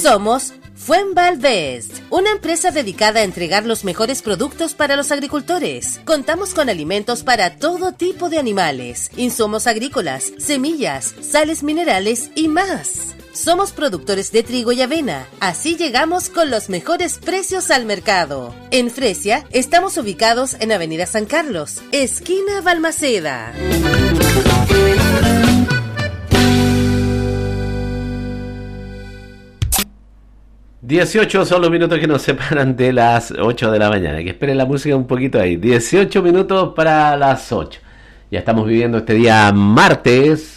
Somos Fuenvalvest, una empresa dedicada a entregar los mejores productos para los agricultores. Contamos con alimentos para todo tipo de animales, insumos agrícolas, semillas, sales minerales y más. Somos productores de trigo y avena, así llegamos con los mejores precios al mercado. En Fresia estamos ubicados en Avenida San Carlos, esquina Balmaceda. 18 son los minutos que nos separan de las 8 de la mañana. Que esperen la música un poquito ahí. 18 minutos para las 8. Ya estamos viviendo este día martes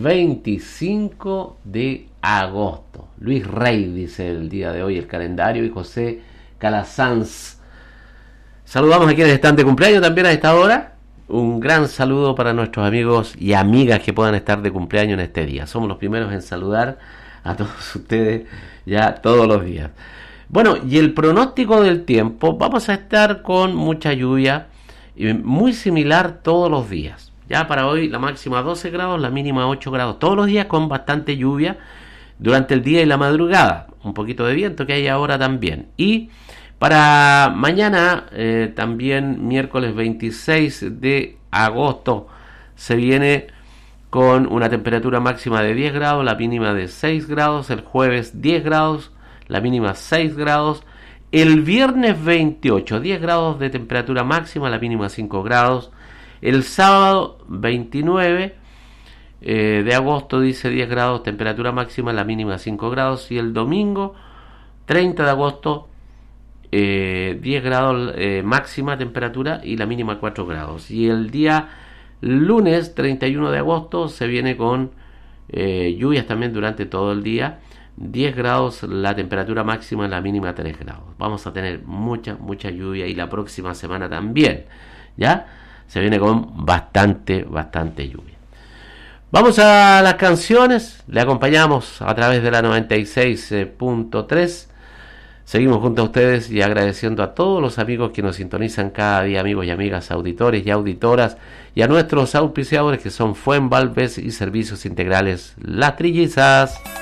25 de agosto. Luis Rey dice el día de hoy el calendario, y José Calasanz. Saludamos a quienes están de cumpleaños también a esta hora. Un gran saludo para nuestros amigos y amigas que puedan estar de cumpleaños en este día. Somos los primeros en saludar a todos ustedes ya todos los días. Bueno, y el pronóstico del tiempo, vamos a estar con mucha lluvia, muy similar todos los días. Ya para hoy la máxima 12 grados, la mínima 8 grados, todos los días con bastante lluvia durante el día y la madrugada, un poquito de viento que hay ahora también. Y para mañana, también miércoles 26 de agosto, se viene con una temperatura máxima de 10 grados, la mínima de 6 grados, el jueves 10 grados, la mínima 6 grados, el viernes 28, 10 grados de temperatura máxima, la mínima 5 grados, el sábado 29 de agosto dice 10 grados, temperatura máxima, la mínima 5 grados, y el domingo 30 de agosto 10 grados máxima temperatura y la mínima 4 grados, y el día lunes 31 de agosto se viene con lluvias también durante todo el día, 10 grados la temperatura máxima, la mínima 3 grados. Vamos a tener mucha lluvia, y la próxima semana también, ¿ya? Se viene con bastante lluvia. Vamos a las canciones, le acompañamos a través de la 96.3. Seguimos junto a ustedes y agradeciendo a todos los amigos que nos sintonizan cada día, amigos y amigas, auditores y auditoras, y a nuestros auspiciadores que son Fuenvalvest y Servicios Integrales Las Trillizas.